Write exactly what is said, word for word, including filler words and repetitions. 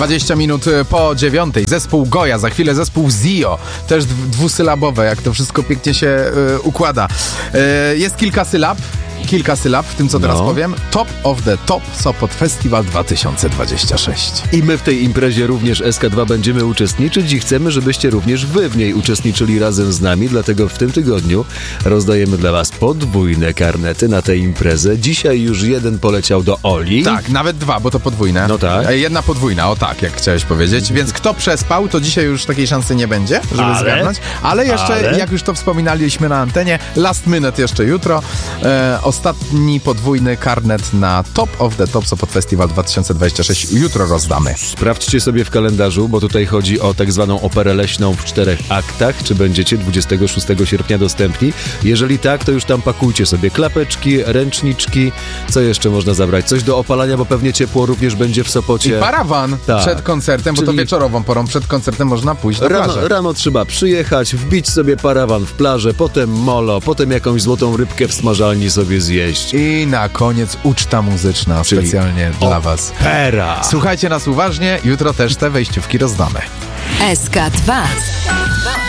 dwadzieścia minut po dziewiątej. Zespół Goja, za chwilę zespół Zio. Też dwusylabowe, jak to wszystko pięknie się y, układa. Y, jest kilka sylab. Kilka sylab w tym, co teraz no. powiem. Top of the Top Sopot Festival dwa tysiące dwadzieścia sześć. I my w tej imprezie również S K dwa będziemy uczestniczyć i chcemy, żebyście również wy w niej uczestniczyli razem z nami, dlatego w tym tygodniu rozdajemy dla was podwójne karnety na tę imprezę. Dzisiaj już jeden poleciał do Oli. Tak, nawet dwa, bo to podwójne. No tak. Jedna podwójna, o tak, jak chciałeś powiedzieć. Więc kto przespał, to dzisiaj już takiej szansy nie będzie, żeby Ale? zgarnąć. Ale jeszcze, Ale? jak już to wspominaliśmy na antenie, last minute jeszcze jutro. E, ostatni podwójny karnet na Top of the Top Sopot Festival dwa tysiące dwadzieścia sześć jutro rozdamy. Sprawdźcie sobie w kalendarzu, bo tutaj chodzi o tak zwaną operę leśną w czterech aktach. Czy będziecie dwudziestego szóstego sierpnia dostępni? Jeżeli tak, to już tam pakujcie sobie klapeczki, ręczniczki. Co jeszcze można zabrać? Coś do opalania, bo pewnie ciepło również będzie w Sopocie. I parawan tak. przed koncertem, Czyli bo to wieczorową porą przed koncertem można pójść do rano, plaży. rano trzeba przyjechać, wbić sobie parawan w plażę, potem molo, potem jakąś złotą rybkę w smażalni sobie zjeść. I na koniec uczta muzyczna Czyli specjalnie dla was. Opera! Słuchajcie nas uważnie, jutro też te wejściówki rozdamy. S K dwa.